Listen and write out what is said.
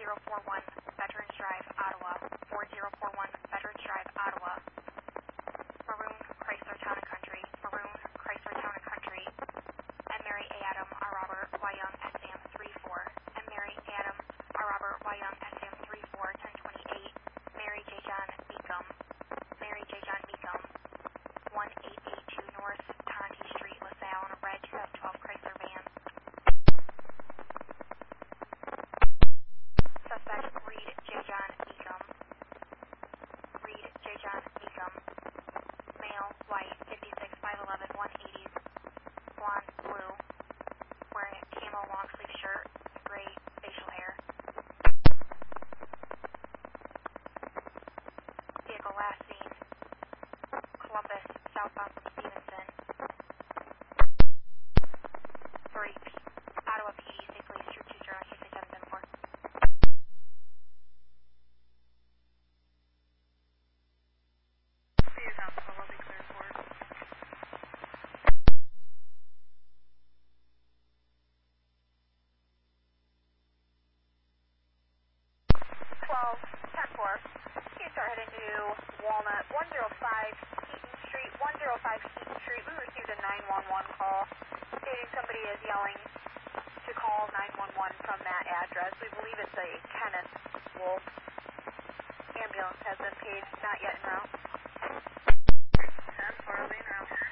4041 Veterans Drive, Ottawa. 4041 Veterans Drive, Ottawa. Maroon Chrysler Town and Country. Maroon Chrysler Town and Country. And Mary A. Adam R. Robert Y. Young SM 34. And Mary Adam R. Robert Y. Young SM 34 1028. Mary J. John Meekum. Mary J. John Meekum. 1882 North Tonti Street, LaSalle, in a red 2012 Chrysler van. Suspect Reed J. John Meekum. Reed J. John Meekum. Male, white, 56, 5'11", 180, blonde, blue, wearing a camo long sleeve shirt, gray facial hair. Vehicle last seen Columbus, southbound from Stevenson. 3 Ottawa PD, State Police, Troop 20, KC774. You're comfortable, we'll be clear for it. 10-4. You start heading to Walnut, 105 Heaton Street, 105 Heaton Street. We received a 911 call stating somebody is yelling to call 911 from that address. We believe it's a Kenneth Wolf. Ambulance has been paged, not yet en route. 10-4, lean route.